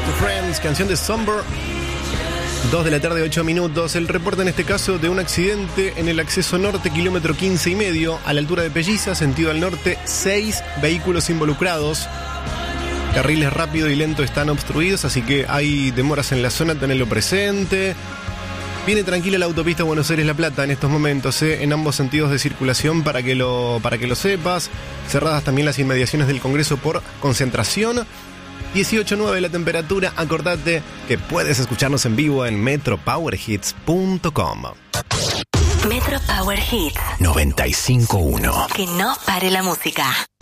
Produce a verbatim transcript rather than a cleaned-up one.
to Friends, canción de Somber. dos de la tarde, ocho minutos. El reporte en este caso de un accidente en el acceso norte, kilómetro quince y medio, a la altura de Pelliza, sentido al norte, seis vehículos involucrados. Carriles rápido y lento están obstruidos, así que hay demoras en la zona, tenedlo presente. Viene tranquila la autopista Buenos Aires-La Plata en estos momentos, ¿eh? En ambos sentidos de circulación para que, lo, para que lo sepas. Cerradas también las inmediaciones del Congreso por concentración. dieciocho nueve la temperatura. Acordate que puedes escucharnos en vivo en metro power hits punto com. Metro Power Hits noventa y cinco punto uno. Que no pare la música.